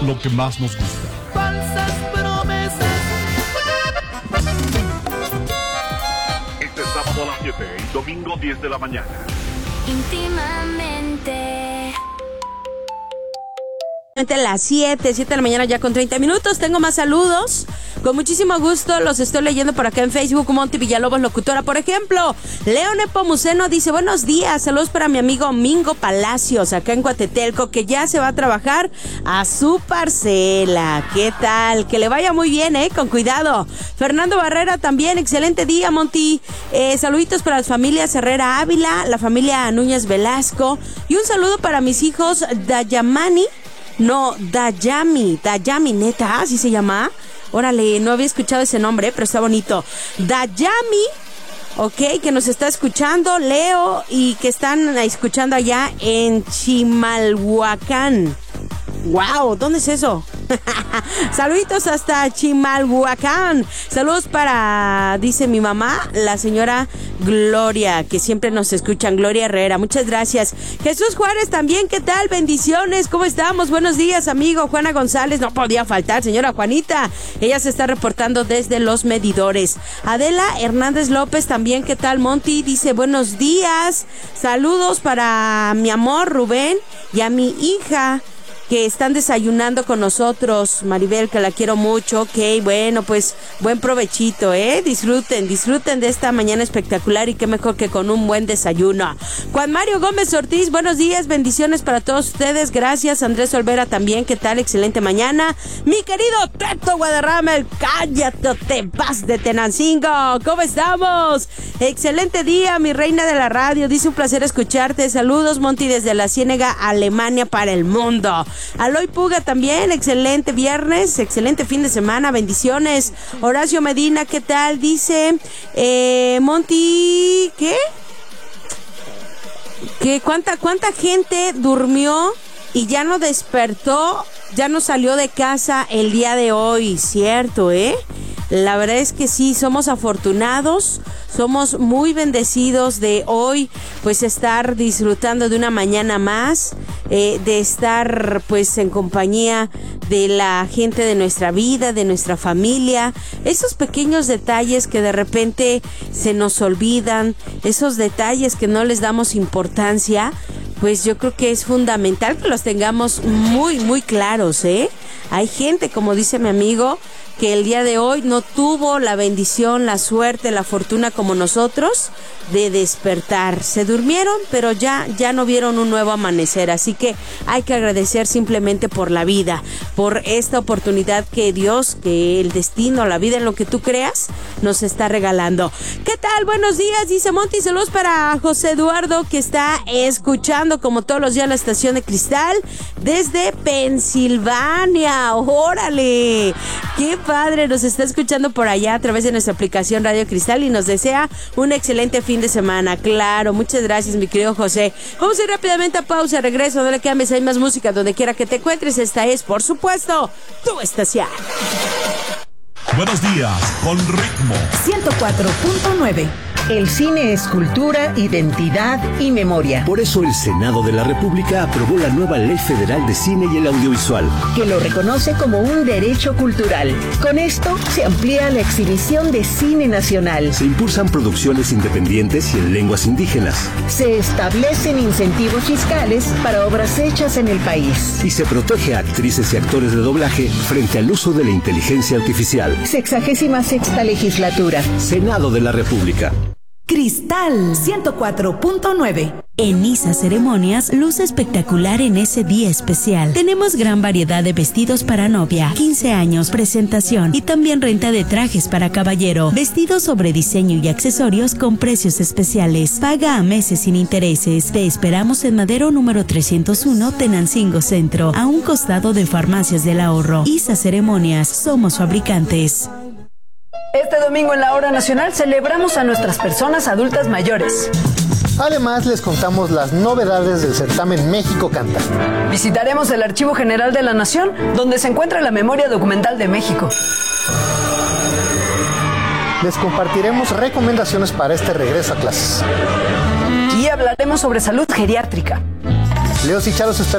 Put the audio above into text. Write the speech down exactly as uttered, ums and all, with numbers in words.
lo que más nos gusta. Falsas promesas. Este sábado a las siete y domingo diez de la mañana. Íntimamente. Las siete, siete de la mañana ya con treinta minutos. Tengo más saludos. Con muchísimo gusto los estoy leyendo por acá en Facebook. Monty Villalobos, locutora, por ejemplo. León Epomuceno dice: buenos días, saludos para mi amigo Mingo Palacios, acá en Coatetelco, que ya se va a trabajar a su parcela. ¿Qué tal? Que le vaya muy bien, eh, con cuidado. Fernando Barrera también, excelente día, Monty. Eh, saluditos para las familias Herrera Ávila, la familia Núñez Velasco. Y un saludo para mis hijos Dayamani. No, Dayami, Dayami, neta, ¿así se llama? Órale, no había escuchado ese nombre, pero está bonito. Dayami, ok, que nos está escuchando, Leo, y que están escuchando allá en Chimalhuacán. Wow, ¿dónde es eso? Saluditos hasta Chimalhuacán. Saludos para, dice mi mamá, la señora Gloria, que siempre nos escuchan, Gloria Herrera. Muchas gracias. Jesús Juárez también, ¿qué tal? Bendiciones, ¿cómo estamos? Buenos días, amigo. Juana González, no podía faltar, señora Juanita. Ella se está reportando desde Los Medidores. Adela Hernández López también, ¿qué tal, Monty? Dice: buenos días. Saludos para mi amor Rubén y a mi hija, que están desayunando con nosotros, Maribel, que la quiero mucho. Ok, bueno, pues buen provechito, ¿eh? Disfruten, disfruten de esta mañana espectacular, y qué mejor que con un buen desayuno. Juan Mario Gómez Ortiz, buenos días, bendiciones para todos ustedes, gracias. Andrés Olvera también, ¿qué tal? Excelente mañana. Mi querido Teto Guadarrama, el cállate, te vas de Tenancingo, ¿cómo estamos? Excelente día, mi reina de la radio, dice: un placer escucharte. Saludos, Monty, desde la Ciénega, Alemania, para el mundo. Aloy Puga también, excelente viernes, excelente fin de semana, bendiciones. Horacio Medina, ¿qué tal? Dice, eh, Monty, ¿qué? ¿Qué? ¿Cuánta, cuánta gente durmió y ya no despertó, ya no salió de casa el día de hoy? Cierto, ¿eh? La verdad es que sí, somos afortunados, somos muy bendecidos de hoy, pues estar disfrutando de una mañana más, eh, de estar pues en compañía de la gente de nuestra vida, de nuestra familia. Esos pequeños detalles que de repente se nos olvidan, esos detalles que no les damos importancia, pues yo creo que es fundamental que los tengamos muy, muy claros, ¿eh? Hay gente, como dice mi amigo, que el día de hoy no tuvo la bendición, la suerte, la fortuna como nosotros de despertar. Se durmieron, pero ya, ya no vieron un nuevo amanecer. Así que hay que agradecer simplemente por la vida, por esta oportunidad que Dios, que el destino, la vida, en lo que tú creas, nos está regalando. ¿Qué tal? Buenos días, dice Monty. Saludos para José Eduardo, que está escuchando como todos los días la estación de Cristal desde Pensilvania. ¡Órale! ¡Qué padre! Nos está escuchando por allá a través de nuestra aplicación Radio Cristal y nos desea un excelente fin de semana. Claro, muchas gracias, mi querido José. Vamos a ir rápidamente a pausa, regreso, no le cambies, hay más música donde quiera que te encuentres. Esta es, por supuesto, tu estación. Buenos días, con ritmo. ciento cuatro punto nueve. El cine es cultura, identidad y memoria. Por eso el Senado de la República aprobó la nueva Ley Federal de Cine y el Audiovisual, que lo reconoce como un derecho cultural. Con esto se amplía la exhibición de cine nacional. Se impulsan producciones independientes y en lenguas indígenas. Se establecen incentivos fiscales para obras hechas en el país. Y se protege a actrices y actores de doblaje frente al uso de la inteligencia artificial. Sexagésima sexta legislatura. Senado de la República. Cristal ciento cuatro punto nueve. En Isa Ceremonias, luce espectacular en ese día especial. Tenemos gran variedad de vestidos para novia, quince años, presentación y también renta de trajes para caballero. Vestidos sobre diseño y accesorios con precios especiales. Paga a meses sin intereses. Te esperamos en Madero número trescientos uno, Tenancingo Centro, a un costado de Farmacias del Ahorro. Isa Ceremonias, somos fabricantes. Este domingo en la Hora Nacional celebramos a nuestras personas adultas mayores. Además, les contamos las novedades del certamen México Canta. Visitaremos el Archivo General de la Nación, donde se encuentra la memoria documental de México. Les compartiremos recomendaciones para este regreso a clases. Y hablaremos sobre salud geriátrica. Leo y Charo se